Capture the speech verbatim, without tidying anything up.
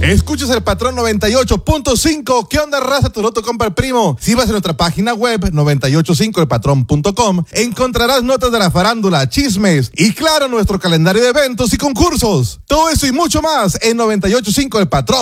Escuchas el Patrón noventa y ocho punto cinco. ¿Qué onda, raza? Tu loto compra el primo. Si vas a nuestra página web noventa y ocho punto cinco el patrón punto com, encontrarás notas de la farándula, chismes y, claro, nuestro calendario de eventos y concursos. Todo eso y mucho más en noventa y ocho punto cinco el patrón